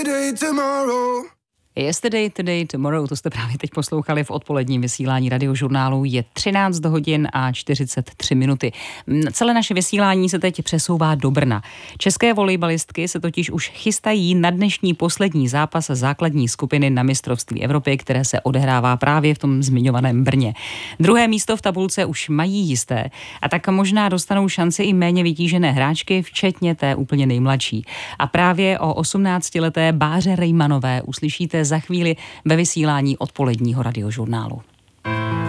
Yesterday, today, tomorrow, to jste právě teď poslouchali v odpoledním vysílání Radiožurnálu. Je 13 hodin a 43 minuty. Celé naše vysílání se teď přesouvá do Brna. České volejbalistky se totiž už chystají na dnešní poslední zápas základní skupiny na mistrovství Evropy, které se odehrává právě v tom zmiňovaném Brně. Druhé místo v tabulce už mají jisté a tak možná dostanou šanci i méně vytížené hráčky, včetně té úplně nejmladší. A právě o 18leté Báře Rejmanové uslyšíte za chvíli ve vysílání odpoledního Radiožurnálu.